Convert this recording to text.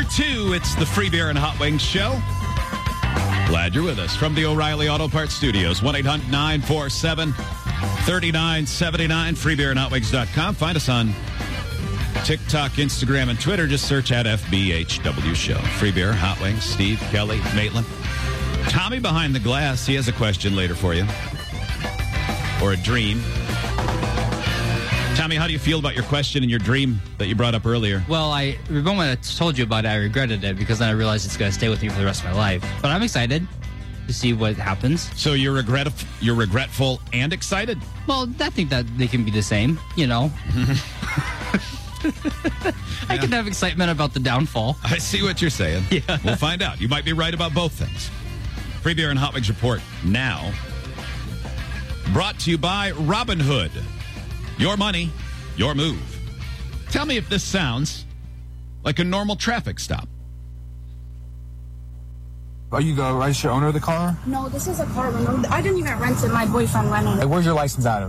2. It's the Free Beer and Hot Wings Show. Glad you're with us from the O'Reilly Auto Parts Studios. 1-800-947-3979. freebeerandhotwings.com. Find us on TikTok, Instagram, and Twitter. Just search at FBHW Show. Free Beer, Hot Wings, Steve, Kelly, Maitland. Tommy behind the glass. He has a question later for you. Or a dream. Tommy, how do you feel about your question and your dream that you brought up earlier? Well, the moment I told you about it, I regretted it because then I realized it's going to stay with me for the rest of my life. But I'm excited to see what happens. So you're regretful and excited? Well, I think that they can be the same, you know. I can have excitement about the downfall. I see what you're saying. Yeah. We'll find out. You might be right about both things. Free Beer and Hot Wings Report now. Brought to you by Robinhood. Your money, your move. Tell me if this sounds like a normal traffic stop. Are you the registered owner of the car? No, this is a car rental. I didn't even rent it. My boyfriend rented it. Where's your license out of?